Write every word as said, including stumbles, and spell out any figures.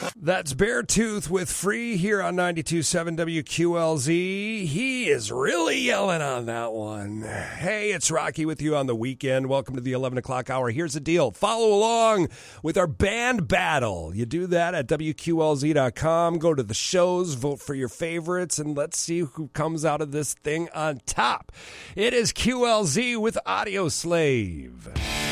That's Beartooth with Free here on ninety-two point seven W Q L Z. He is really yelling on that one. Hey, it's Rocky with you on the weekend. Welcome to the eleven o'clock hour. Here's the deal. Follow along with our band battle. You do that at W Q L Z dot com. Go to the shows, vote for your favorites, and let's see who comes out of this thing on top. It is Q L Z with Audio Slave.